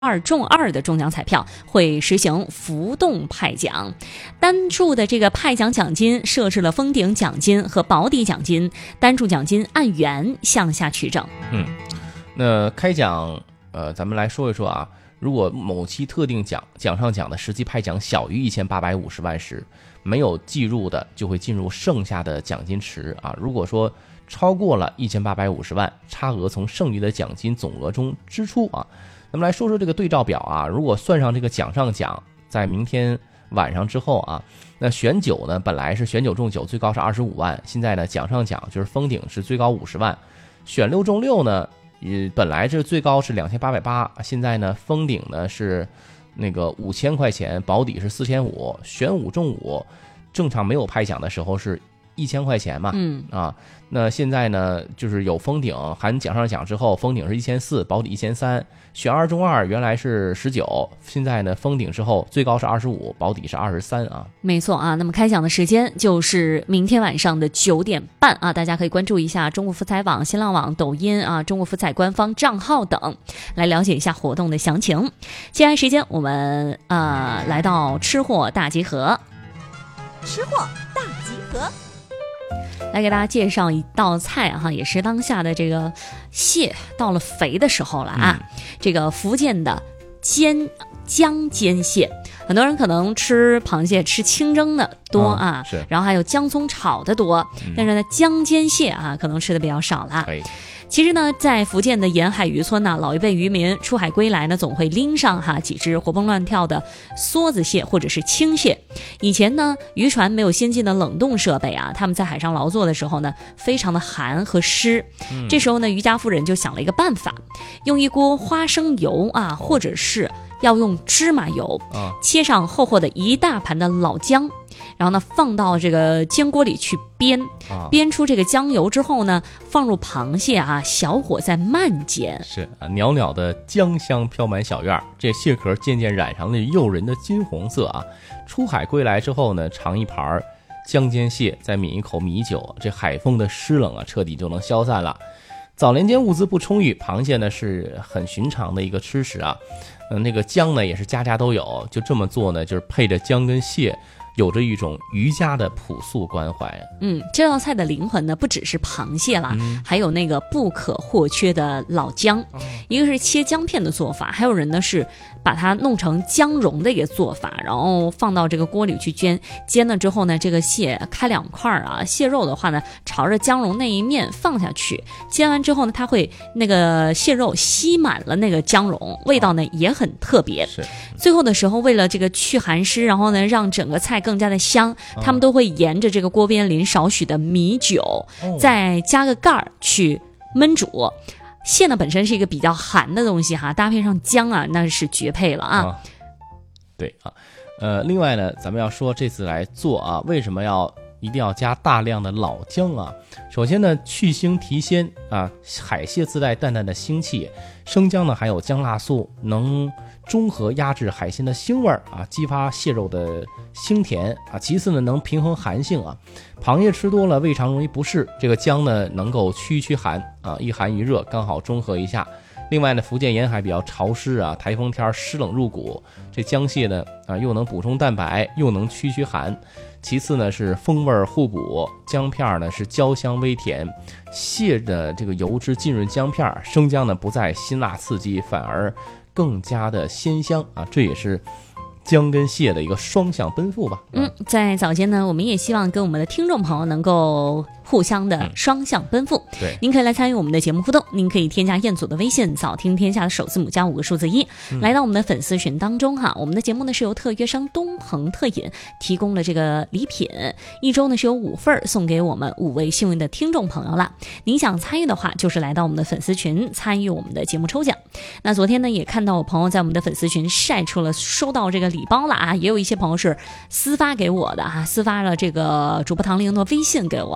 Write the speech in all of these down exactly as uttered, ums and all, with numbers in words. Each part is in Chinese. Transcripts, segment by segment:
二中二的中奖彩票会实行浮动派奖，单注的这个派奖奖金设置了封顶奖金和保底奖金，单注奖金按元向下取整。 嗯，那开奖，呃，咱们来说一说啊，如果某期特定奖奖上奖的实际派奖小于一千八百五十万时，没有计入的就会进入剩下的奖金池啊。如果说超过了一千八百五十万，差额从剩余的奖金总额中支出啊。咱们来说说这个对照表啊，如果算上这个奖上奖，在明天晚上之后啊，那选九呢，本来是选九中九最高是二十五万，现在呢奖上奖就是封顶是最高五十万，选六中六呢，呃，本来这最高是两千八百八，现在呢封顶呢是那个五千块钱，保底是四千五，选五中五，正常没有派奖的时候是一千块钱嘛， 嗯啊，那现在呢就是有封顶含奖上奖之后，封顶是一千四，保底一千三，选二中二原来是十九，现在呢封顶之后最高是二十五，保底是二十三啊。 没错啊，那么开奖的时间就是明天晚上的九点半啊，大家可以关注一下中国福彩网、新浪网、抖音啊、中国福彩官方账号等，来了解一下活动的详情。接下来时间我们呃来到吃货大集合， 吃货大集合。 来给大家介绍一道菜哈、啊，也是当下的这个蟹到了肥的时候了啊。嗯、这个福建的煎姜煎蟹，很多人可能吃螃蟹吃清蒸的多啊， 嗯、 然后还有姜葱炒的多，嗯、但是呢姜煎蟹啊可能吃的比较少了。其实呢，在福建的沿海渔村呢，老一辈渔民出海归来呢，总会拎上哈几只活蹦乱跳的梭子蟹或者是青蟹。以前呢，渔船没有先进的冷冻设备啊，他们在海上劳作的时候呢，非常的寒和湿。嗯、这时候呢，渔家夫人就想了一个办法，用一锅花生油啊，或者是要用芝麻油，哦、切上厚厚的一大盘的老姜。然后呢，放到这个煎锅里去煸，煸出这个姜油之后呢，放入螃蟹啊，小火再慢煎。 是啊，袅袅的姜香飘满小院，这蟹壳渐渐染上了诱人的金红色啊。出海归来之后呢，尝一盘姜煎蟹，再抿一口米酒，这海风的湿冷啊，彻底就能消散了。早年间物资不充裕，螃蟹呢是很寻常的一个吃食啊。嗯，那个姜呢也是家家都有，就这么做呢，就是配着姜跟蟹。有着一种渔家的朴素关怀。 嗯，这道菜的灵魂呢，不只是螃蟹啦，嗯、还有那个不可或缺的老姜。哦、一个是切姜片的做法，还有人呢是把它弄成姜蓉的一个做法，然后放到这个锅里去煎。煎了之后呢，这个蟹开两块啊，蟹肉的话呢，朝着姜蓉那一面放下去。煎完之后呢，它会那个蟹肉吸满了那个姜蓉，味道呢、哦、也很特别。 是。 最后的时候，为了这个去寒湿，然后呢让整个菜更加的香，他们都会沿着这个锅边淋少许的米酒，哦、再加个盖儿去焖煮。蟹呢本身是一个比较寒的东西哈，搭配上姜啊，那是绝配了啊。啊对啊，呃，另外呢，咱们要说这次来做啊，为什么要一定要加大量的老姜啊？首先呢，去腥提鲜啊，海蟹自带淡淡的腥气，生姜呢还有姜辣素，能中和压制海鲜的腥味啊，激发蟹肉的腥甜啊。其次呢，能平衡寒性啊。螃蟹吃多了胃肠容易不适，这个姜呢能够驱一驱寒啊，一寒一热刚好中和一下。另外呢，福建沿海比较潮湿啊，台风天湿冷入骨，这姜蟹呢啊又能补充蛋白，又能驱驱寒。其次呢是风味互补，姜片呢是焦香微甜，蟹的这个油脂浸润姜片，生姜呢不再辛辣刺激，反而更加的鲜香啊，这也是姜跟蟹的一个双向奔赴吧。 嗯，在早间呢，我们也希望跟我们的听众朋友能够互相的双向奔赴。 嗯、对， 您可以来参与我们的节目互动，您可以添加彦祖的微信，早听天下的首字母加五个数字一、嗯，来到我们的粉丝群当中哈。我们的节目呢是由特约商东鹏特饮提供了这个礼品，一周呢是有五份送给我们五位幸运的听众朋友了。您想参与的话，就是来到我们的粉丝群参与我们的节目抽奖。那昨天呢也看到我朋友在我们的粉丝群晒出了收到这个礼包了啊，也有一些朋友是私发给我的哈，私发了这个主播唐玲的微信给我哈，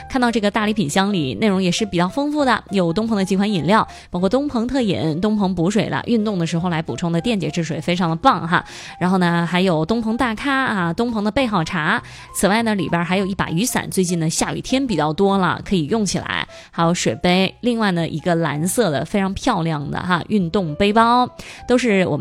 看到这个大礼品箱里内容也是比较丰富的，有东鹏的几款饮料，包括东鹏特饮、东鹏补水了，运动的时候来补充的电解质水非常的棒哈。然后呢还有东鹏大咖啊，东鹏的备好茶，此外呢里边还有一把雨伞，最近呢下雨天比较多了，可以用起来，还有水杯，另外呢一个蓝色的非常漂亮的哈运动背包，都是我们